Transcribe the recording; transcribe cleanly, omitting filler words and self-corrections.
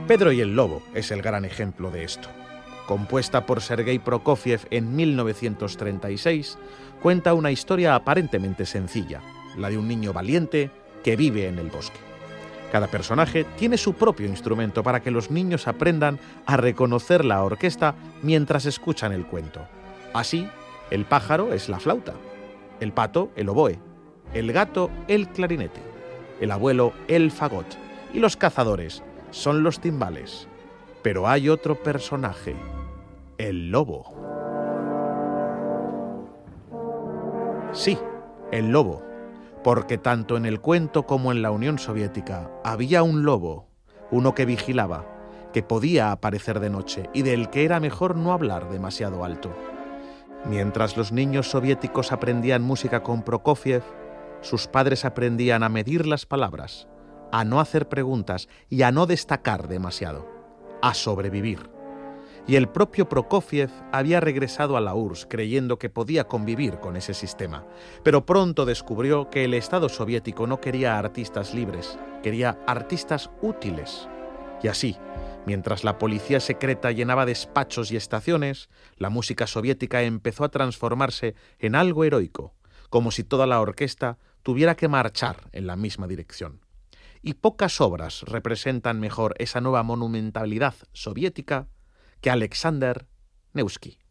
Pedro y el Lobo es el gran ejemplo de esto. Compuesta por Sergei Prokofiev en 1936, cuenta una historia aparentemente sencilla, la de un niño valiente que vive en el bosque. Cada personaje tiene su propio instrumento para que los niños aprendan a reconocer la orquesta mientras escuchan el cuento. Así, el pájaro es la flauta, el pato el oboe, el gato el clarinete, el abuelo el fagot y los cazadores son los timbales. Pero hay otro personaje, el lobo. Sí, el lobo, porque tanto en el cuento como en la Unión Soviética había un lobo, uno que vigilaba, que podía aparecer de noche y del que era mejor no hablar demasiado alto. Mientras los niños soviéticos aprendían música con Prokofiev, sus padres aprendían a medir las palabras, a no hacer preguntas y a no destacar demasiado, a sobrevivir. Y el propio Prokofiev había regresado a la URSS creyendo que podía convivir con ese sistema, pero pronto descubrió que el Estado soviético no quería artistas libres, quería artistas útiles. Y así, mientras la policía secreta llenaba despachos y estaciones, la música soviética empezó a transformarse en algo heroico, como si toda la orquesta tuviera que marchar en la misma dirección. Y pocas obras representan mejor esa nueva monumentalidad soviética que Alexander Nevsky.